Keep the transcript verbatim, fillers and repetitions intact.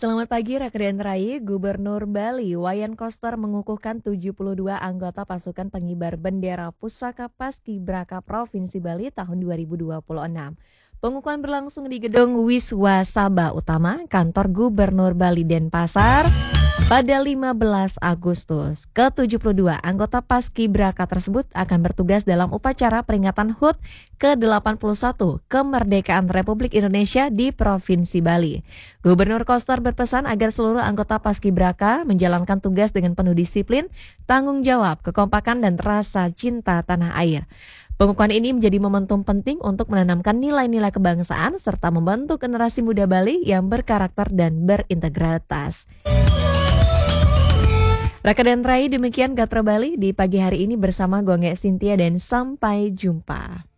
Selamat pagi Rakryan Rai, Gubernur Bali Wayan Koster mengukuhkan tujuh puluh dua anggota pasukan pengibar bendera Pusaka Paskibraka Provinsi Bali tahun dua ribu dua puluh enam. Pengukuhan berlangsung di Gedung Wiswa Sabha Utama, Kantor Gubernur Bali Denpasar pada lima belas Agustus. ke tujuh puluh dua anggota Paskibraka tersebut akan bertugas dalam upacara peringatan H U T ke delapan puluh satu kemerdekaan Republik Indonesia di Provinsi Bali. Gubernur Koster berpesan agar seluruh anggota Paskibraka menjalankan tugas dengan penuh disiplin, tanggung jawab, kekompakan, dan rasa cinta tanah air. Pengukuhan ini menjadi momentum penting untuk menanamkan nilai-nilai kebangsaan serta membentuk generasi muda Bali yang berkarakter dan berintegritas. Rakryan Rai, demikian Gatra Bali di pagi hari ini bersama Gonge Cynthia dan sampai jumpa.